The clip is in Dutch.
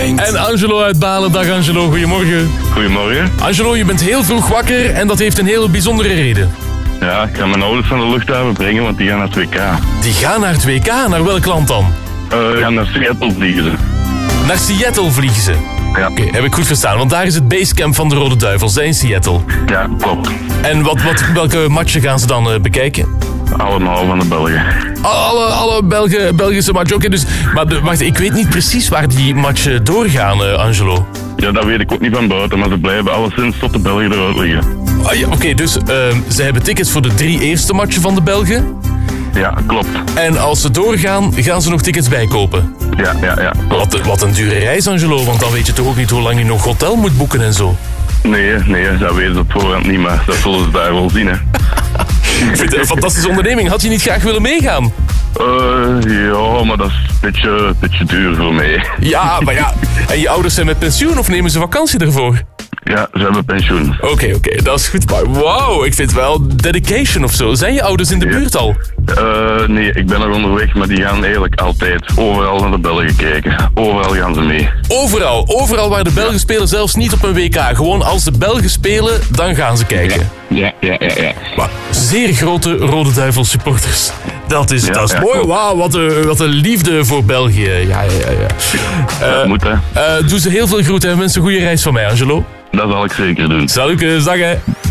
denkt. En Angelo uit Balen. Dag Angelo, goedemorgen. Goedemorgen. Angelo, je bent heel vroeg wakker en dat heeft een hele bijzondere reden. Ja, ik ga mijn ouders van de luchthaven brengen, want die gaan naar het WK. Die gaan naar het WK. Naar welk land dan? Gaan naar Seattle vliegen ze. Naar Seattle vliegen ze. Ja. Oké, heb ik goed verstaan. Want daar is het basecamp van de Rode Duivels, hè, in Seattle. Ja, klopt. En welke matchen gaan ze dan bekijken? Allemaal van de Belgen. Alle Belgische matchen. Oké, dus, maar wacht, ik weet niet precies waar die matchen doorgaan, Angelo. Ja, dat weet ik ook niet van buiten, maar ze blijven alleszins tot de Belgen eruit liggen. Ah, ja, oké, dus ze hebben tickets voor de 3 eerste matchen van de Belgen. Ja, klopt. En als ze doorgaan, gaan ze nog tickets bijkopen. Ja. Wat een dure reis, Angelo, want dan weet je toch ook niet hoe lang je nog hotel moet boeken en zo. Nee, dat weten ze op voorhand niet, maar dat zullen ze daar wel zien, hè. Ik vind het een fantastische onderneming. Had je niet graag willen meegaan? Ja, maar dat is een beetje duur voor mij. Ja, maar ja. En je ouders zijn met pensioen of nemen ze vakantie ervoor? Ja, ze hebben pensioen. Oké, dat is goed. Maar wauw, ik vind wel dedication of zo. Zijn je ouders in de buurt al? Nee, ik ben nog onderweg, maar die gaan eigenlijk altijd overal naar de Belgen kijken. Overal gaan ze mee. Overal waar de Belgen spelen, zelfs niet op een WK. Gewoon als de Belgen spelen, dan gaan ze kijken. Ja. Maar zeer grote Rode Duivels supporters. Dat is mooi. Klopt. Wauw, wat een liefde voor België. Ja. Dat moet, hè. Doe ze heel veel groeten en wens een goede reis van mij, Angelo. Dat zal ik zeker doen. Salutjes, dag hè.